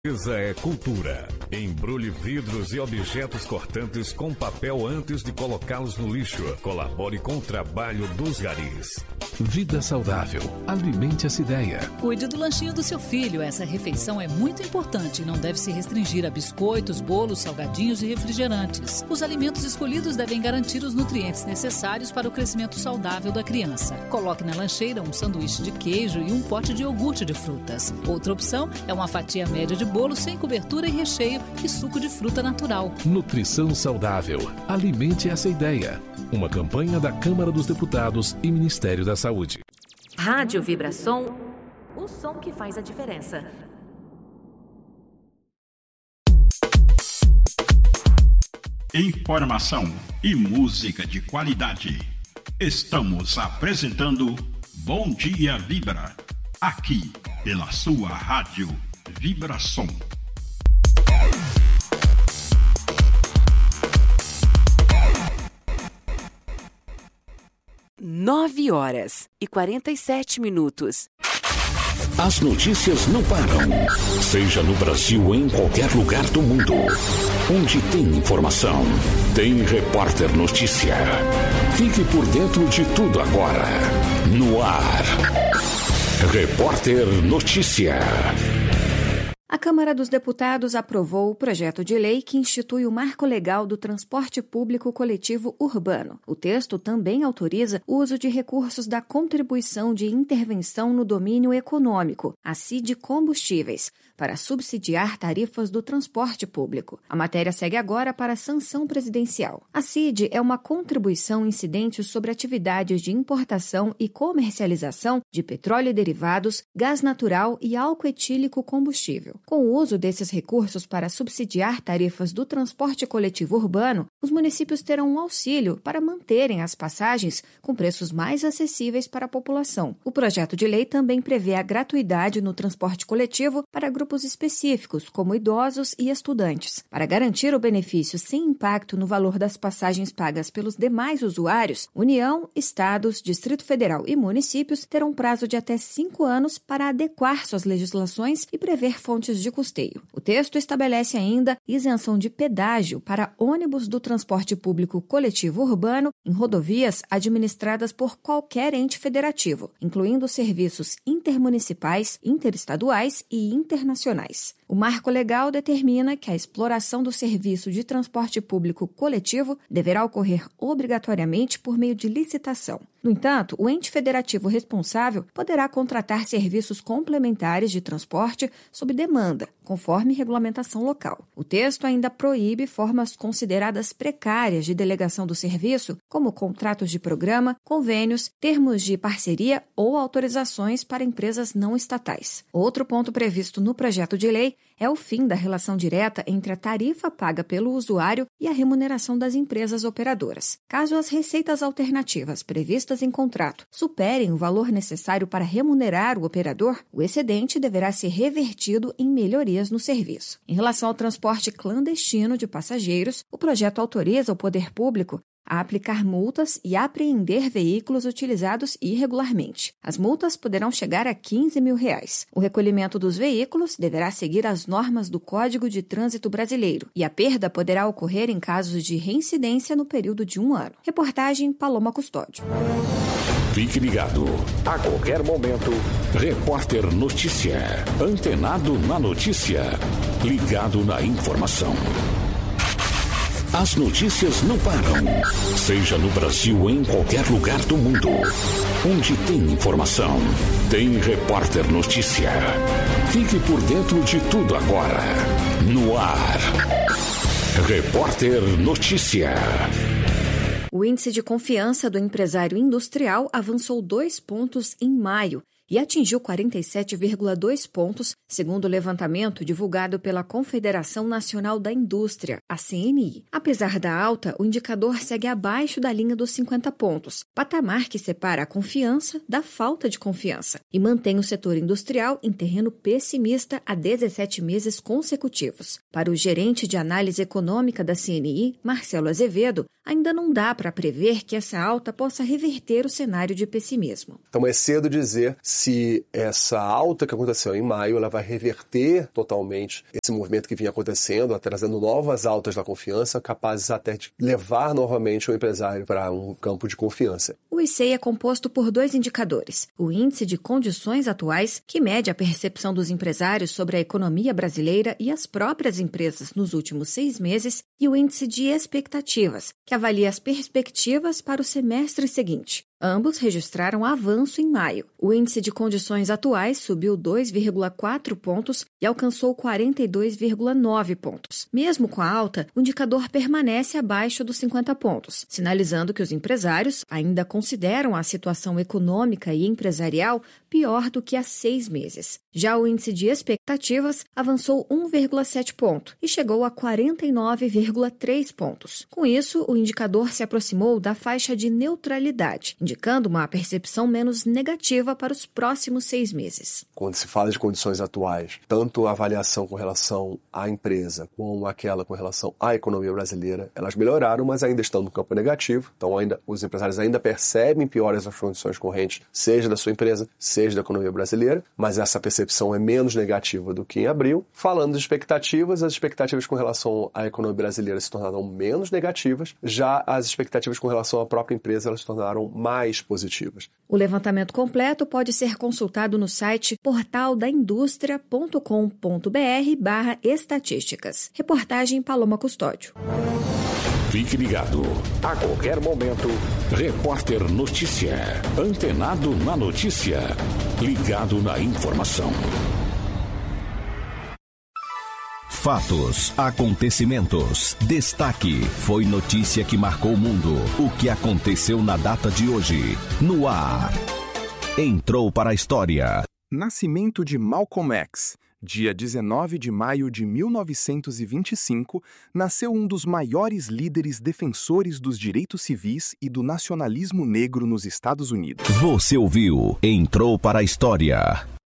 Limpeza é cultura. Embrulhe vidros e objetos cortantes com papel antes de colocá-los no lixo. Colabore com o trabalho dos garis. Vida saudável. Alimente essa ideia. Cuide do lanchinho do seu filho. Essa refeição é muito importante e não deve se restringir a biscoitos, bolos, salgadinhos e refrigerantes. Os alimentos escolhidos devem garantir os nutrientes necessários para o crescimento saudável da criança. Coloque na lancheira um sanduíche de queijo e um pote de iogurte de frutas. Outra opção é uma fatia média de bolo sem cobertura e recheio e suco de fruta natural. Nutrição saudável. Alimente essa ideia. Uma campanha da Câmara dos Deputados e Ministério da Saúde. Rádio Vibração, o som que faz a diferença. Informação e música de qualidade. Estamos apresentando Bom Dia Vibra, aqui pela sua Rádio Vibração. 9h47. As notícias não param. Seja no Brasil ou em qualquer lugar do mundo. Onde tem informação, tem Repórter Notícia. Fique por dentro de tudo agora. No ar. Repórter Notícia. A Câmara dos Deputados aprovou o projeto de lei que institui o Marco Legal do Transporte Público Coletivo Urbano. O texto também autoriza o uso de recursos da Contribuição de Intervenção no Domínio Econômico, a CID Combustíveis, para subsidiar tarifas do transporte público. A matéria segue agora para a sanção presidencial. A CID é uma contribuição incidente sobre atividades de importação e comercialização de petróleo e derivados, gás natural e álcool etílico combustível. Com o uso desses recursos para subsidiar tarifas do transporte coletivo urbano, os municípios terão um auxílio para manterem as passagens com preços mais acessíveis para a população. O projeto de lei também prevê a gratuidade no transporte coletivo para grupos específicos, como idosos e estudantes. Para garantir o benefício sem impacto no valor das passagens pagas pelos demais usuários, União, Estados, Distrito Federal e municípios terão prazo de até 5 anos para adequar suas legislações e prever fontes de custeio. O texto estabelece ainda isenção de pedágio para ônibus do transporte público coletivo urbano em rodovias administradas por qualquer ente federativo, incluindo serviços intermunicipais, interestaduais e internacionais. O marco legal determina que a exploração do serviço de transporte público coletivo deverá ocorrer obrigatoriamente por meio de licitação. No entanto, o ente federativo responsável poderá contratar serviços complementares de transporte sob demanda, conforme regulamentação local. O texto ainda proíbe formas consideradas precárias de delegação do serviço, como contratos de programa, convênios, termos de parceria ou autorizações para empresas não estatais. Outro ponto previsto no projeto de lei é o fim da relação direta entre a tarifa paga pelo usuário e a remuneração das empresas operadoras. Caso as receitas alternativas previstas em contrato superem o valor necessário para remunerar o operador, o excedente deverá ser revertido em melhorias no serviço. Em relação ao transporte clandestino de passageiros, o projeto autoriza o poder público a aplicar multas e apreender veículos utilizados irregularmente. As multas poderão chegar a R$15 mil. O recolhimento dos veículos deverá seguir as normas do Código de Trânsito Brasileiro e a perda poderá ocorrer em casos de reincidência no período de 1 ano. Reportagem Paloma Custódio. Fique ligado. A qualquer momento, Repórter Notícia. Antenado na notícia. Ligado na informação. As notícias não param. Seja no Brasil ou em qualquer lugar do mundo. Onde tem informação, tem Repórter Notícia. Fique por dentro de tudo agora. No ar. Repórter Notícia. O índice de confiança do empresário industrial avançou 2 pontos em maio e atingiu 47,2 pontos, segundo o levantamento divulgado pela Confederação Nacional da Indústria, a CNI. Apesar da alta, o indicador segue abaixo da linha dos 50 pontos, patamar que separa a confiança da falta de confiança, e mantém o setor industrial em terreno pessimista há 17 meses consecutivos. Para o gerente de análise econômica da CNI, Marcelo Azevedo, ainda não dá para prever que essa alta possa reverter o cenário de pessimismo. Então é cedo dizer se essa alta que aconteceu em maio, ela vai reverter totalmente esse movimento que vinha acontecendo, trazendo novas altas da confiança, capazes até de levar novamente o empresário para um campo de confiança. O ICEI é composto por 2 indicadores. O Índice de Condições Atuais, que mede a percepção dos empresários sobre a economia brasileira e as próprias empresas nos últimos 6 meses, e o Índice de Expectativas, que avalia as perspectivas para o semestre seguinte. Ambos registraram avanço em maio. O índice de condições atuais subiu 2,4 pontos e alcançou 42,9 pontos. Mesmo com a alta, o indicador permanece abaixo dos 50 pontos, sinalizando que os empresários ainda consideram a situação econômica e empresarial pior do que há 6 meses. Já o índice de expectativas avançou 1,7 ponto e chegou a 49,3 pontos. Com isso, o indicador se aproximou da faixa de neutralidade, indicando uma percepção menos negativa para os próximos 6 meses. Quando se fala de condições atuais, tanto a avaliação com relação à empresa como aquela com relação à economia brasileira, elas melhoraram, mas ainda estão no campo negativo. Então, os empresários ainda percebem piores as condições correntes, seja da sua empresa, seja da economia brasileira, mas essa percepção é menos negativa do que em abril. Falando de expectativas, as expectativas com relação à economia brasileira se tornaram menos negativas, já as expectativas com relação à própria empresa elas se tornaram mais positivas. O levantamento completo pode ser consultado no site portaldaindustria.com.br/estatísticas. Reportagem Paloma Custódio. Fique ligado. A qualquer momento, Repórter Notícia. Antenado na notícia. Ligado na informação. Fatos, acontecimentos, destaque, foi notícia que marcou o mundo. O que aconteceu na data de hoje, no ar. Entrou para a história. Nascimento de Malcolm X. Dia 19 de maio de 1925, nasceu um dos maiores líderes defensores dos direitos civis e do nacionalismo negro nos Estados Unidos. Você ouviu Entrou para a História.